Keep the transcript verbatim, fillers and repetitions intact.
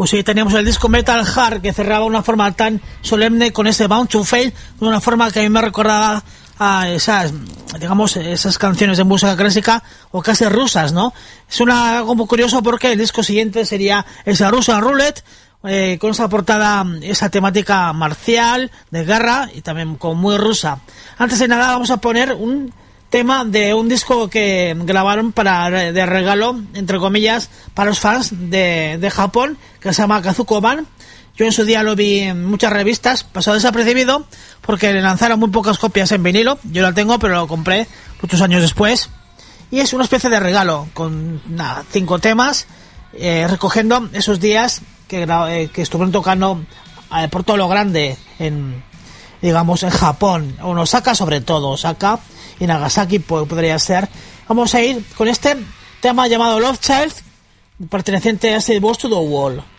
Pues sí, teníamos el disco Metal Heart, que cerraba de una forma tan solemne con ese Bound to Fail, de una forma que a mí me recordaba a esas, digamos, esas canciones de música clásica o casi rusas, ¿no? Es una, algo muy curioso porque el disco siguiente sería esa Russian Roulette, eh, con esa portada, esa temática marcial, de guerra y también con muy rusa. Antes de nada vamos a poner un tema de un disco que grabaron para de regalo, entre comillas, para los fans de, de Japón, que se llama Kazuko-ban. Yo en su día lo vi en muchas revistas, pasó desapercibido porque le lanzaron muy pocas copias en vinilo. Yo lo tengo, pero lo compré muchos años después. Y es una especie de regalo con nada, cinco temas, eh, recogiendo esos días que, eh, que estuvieron tocando eh, por todo lo grande en, digamos, en Japón, en Osaka sobre todo, Osaka y Nagasaki podría ser. Vamos a ir con este tema llamado Love Child, perteneciente a ese Boss to the Wall.